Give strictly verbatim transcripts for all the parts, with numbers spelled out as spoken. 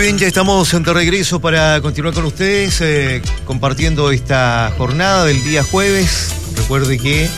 bien, ya estamos de regreso para continuar con ustedes, eh, compartiendo esta jornada del día jueves. Recuerde que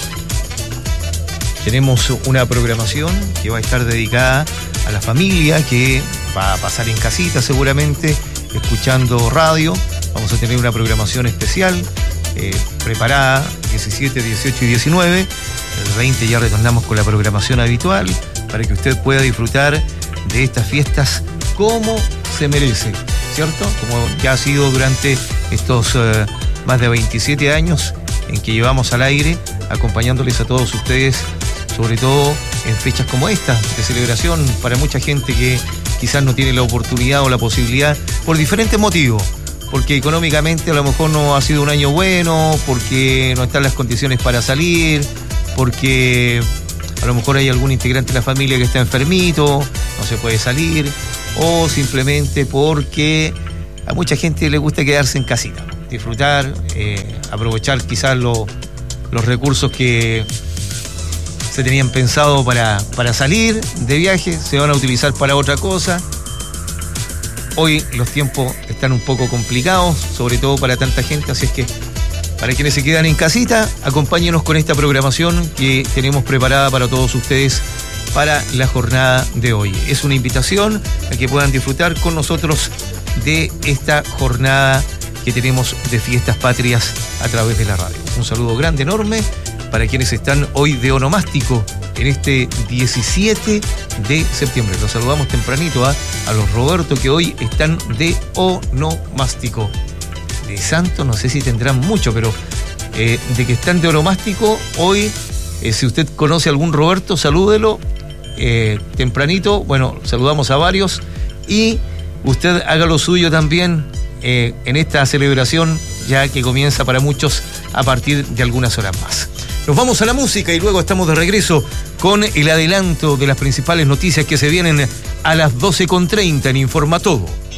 tenemos una programación que va a estar dedicada a la familia, que va a pasar en casita seguramente, escuchando radio. Vamos a tener una programación especial eh, preparada, diecisiete, dieciocho y diecinueve. El veinte ya retornamos con la programación habitual para que usted pueda disfrutar de estas fiestas como se merece, ¿cierto? Como ya ha sido durante estos uh, más de veintisiete años en que llevamos al aire, acompañándoles a todos ustedes, sobre todo en fechas como esta, de celebración para mucha gente que quizás no tiene la oportunidad o la posibilidad por diferentes motivos, porque económicamente a lo mejor no ha sido un año bueno, porque no están las condiciones para salir, porque a lo mejor hay algún integrante de la familia que está enfermito, no se puede salir, o simplemente porque a mucha gente le gusta quedarse en casita, disfrutar, eh, aprovechar quizás lo, los recursos que se tenían pensado para, para salir de viaje, se van a utilizar para otra cosa. Hoy los tiempos están un poco complicados, sobre todo para tanta gente, así es que para quienes se quedan en casita, acompáñenos con esta programación que tenemos preparada para todos ustedes para la jornada de hoy. Es una invitación a que puedan disfrutar con nosotros de esta jornada que tenemos de fiestas patrias a través de la radio. Un saludo grande, enorme, para quienes están hoy de onomástico en este diecisiete de septiembre. Los saludamos tempranito ¿eh? a los Roberto que hoy están de onomástico. De santo no sé si tendrán mucho, pero eh, de que están de onomástico hoy, eh, si usted conoce a algún Roberto, salúdelo eh, tempranito. Bueno, saludamos a varios y usted haga lo suyo también eh, en esta celebración, ya que comienza para muchos a partir de algunas horas más. Nos vamos a la música y luego estamos de regreso con el adelanto de las principales noticias que se vienen a las doce con treinta en Informa Todo.